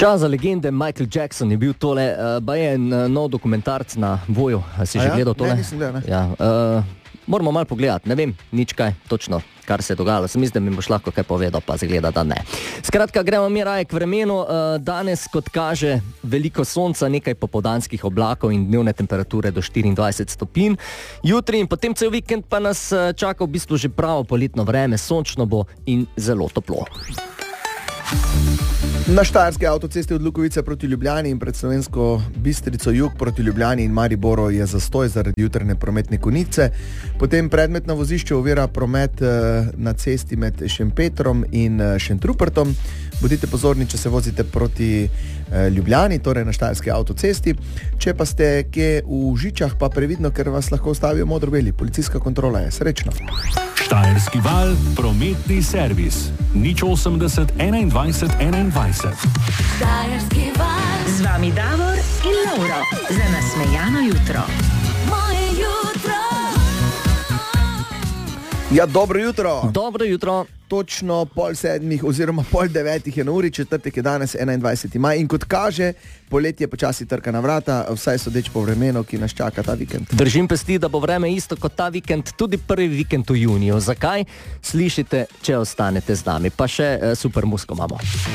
Čas za legende, Michael Jackson je bil tole, je en nov dokumentarc na Voju. Si že gledal tole? Ne, nisem gledal, ne. Ja, moramo malo pogledati, ne vem, nič kaj točno, kar se je dogajalo. Sem mislim, da mi boš lahko kaj povedal, pa zgleda, da ne. Skratka, gremo mi raje k vremenu. Danes, kot kaže, veliko sonca, nekaj popoldanskih oblakov in dnevne temperature do 24 stopinj. Jutri in potem cel vikend pa nas čaka v bistvu že pravo poletno vreme, sončno bo in zelo toplo. Na štajerski avtocesti od Lukovice proti Ljubljani in pred Slovensko Bistrico jug proti Ljubljani in Mariboru je zastoj zaradi jutranje prometne konice. Potem predmet na vozišču ovira promet na cesti med Šempetrom in Šentrupertom. Bodite pozorni, če se vozite proti Ljubljani, torej na štajerski avtocesti. Če pa ste kje v Žičah, pa previdno, ker vas lahko ustavijo modro-beli. Policijska kontrola je. Srečno. Štajerski val, prometni servis. 080 21 21. Štajerski val. Z vami Davor in Laura. Za nasmejano jutro. Moje jutro. Ja, dobro jutro. Dobro jutro. Točno 6:30 oziroma 8:30 je na uri, četrtek je danes 21. maj in kot kaže, poletje počasi trka na vrata, vsaj sodeč po vremenu, ki nas čaka ta vikend. Držim pesti, da bo vreme isto kot ta vikend, tudi prvi vikend v juniju. Zakaj? Slišite, če ostanete z nami. Pa še super muziko imamo.